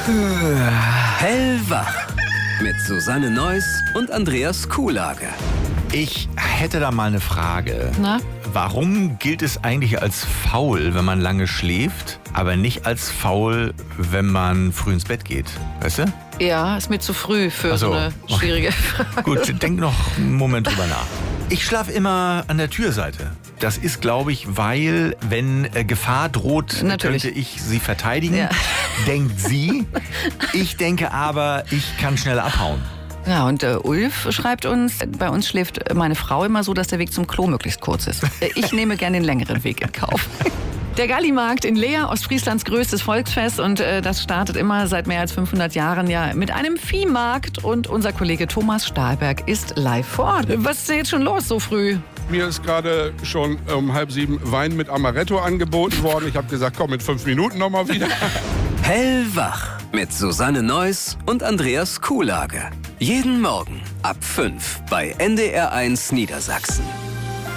Hellwach mit Susanne Neuss und Andreas Kuhlage. Ich hätte da mal eine Frage. Na? Warum gilt es eigentlich als faul, wenn man lange schläft, aber nicht als faul, wenn man früh ins Bett geht? Weißt du? Ja, ist mir zu früh für so eine schwierige Frage. Gut, denk noch einen Moment drüber nach. Ich schlafe immer an der Türseite. Das ist, glaube ich, weil, wenn Gefahr droht, Natürlich. könnte ich sie verteidigen. Ja. Denkt sie. Ich denke aber, ich kann schnell abhauen. Ja, und Ulf schreibt uns, bei uns schläft meine Frau immer so, dass der Weg zum Klo möglichst kurz ist. Ich nehme gerne den längeren Weg in Kauf. Der Gallimarkt in Leer, Ostfrieslands größtes Volksfest, und das startet immer seit mehr als 500 Jahren ja mit einem Viehmarkt, und unser Kollege Thomas Stahlberg ist live vor Ort. Was ist jetzt schon los so früh? Mir ist gerade schon um 6:30 Wein mit Amaretto angeboten worden. Ich habe gesagt, komm, in 5 Minuten nochmal wieder. Hellwach mit Susanne Neuss und Andreas Kuhlage. Jeden Morgen ab 5 bei NDR1 Niedersachsen.